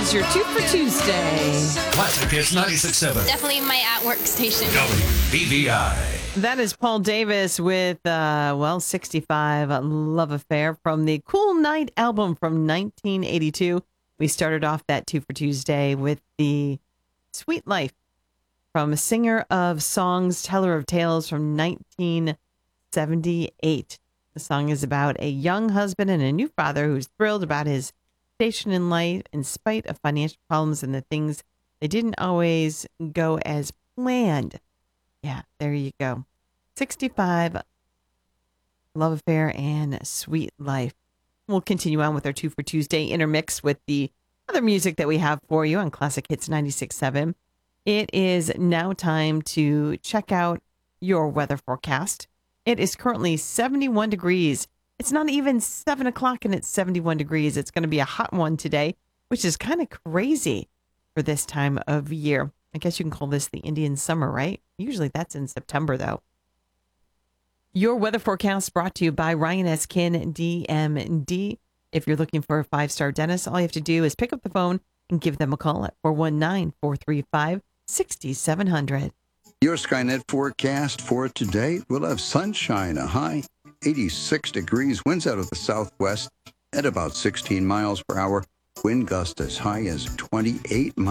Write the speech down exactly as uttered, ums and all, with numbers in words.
is your Two for Tuesday. Classic Hits ninety-six point seven. Definitely my at-work station. W B V I. That is Paul Davis with, uh, well, sixty-five, a Love Affair from the Cool Night album from nineteen eighty-two. We started off that Two for Tuesday with the Sweet Life from a singer of songs, teller of tales from nineteen seventy-eight. The song is about a young husband and a new father who's thrilled about his station in life in spite of financial problems and the things they didn't always go as planned. Yeah, there you go. sixty-five, Love Affair and Sweet Life. We'll continue on with our Two for Tuesday intermix with the other music that we have for you on Classic Hits ninety-six point seven. It is now time to check out your weather forecast. It is currently seventy-one degrees. It's not even seven o'clock and it's seventy-one degrees. It's going to be a hot one today, which is kind of crazy for this time of year. I guess you can call this the Indian summer, right? Usually that's in September, though. Your weather forecast brought to you by Ryan Eskin, D M D. If you're looking for a five-star dentist, all you have to do is pick up the phone and give them a call at four one nine, four three five, six seven zero zero. Your Skynet forecast for today will have sunshine, a high eighty-six degrees, winds out of the southwest at about sixteen miles per hour, wind gusts as high as twenty-eight miles.